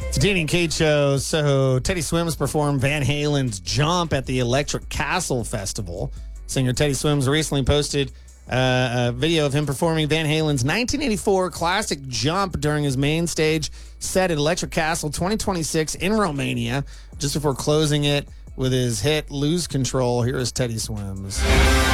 It's a Dean and Kate show. So Teddy Swims performed Van Halen's Jump at the Electric Castle Festival. Singer Teddy Swims recently posted a video of him performing Van Halen's 1984 classic Jump during his main stage set at Electric Castle 2026 in Romania, just before closing it with his hit Lose Control. Here is Teddy Swims.